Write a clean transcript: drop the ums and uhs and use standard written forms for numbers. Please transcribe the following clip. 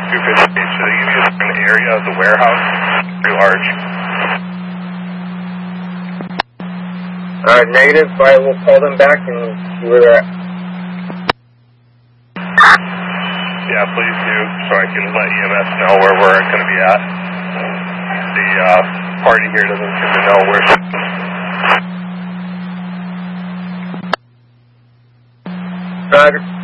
258, should they give you a certain area of the warehouse? Pretty large. Negative. I will call them back and see where they're at. Yeah, please do, so I can let EMS know where we're going to be at. The party here doesn't seem to know where Roger.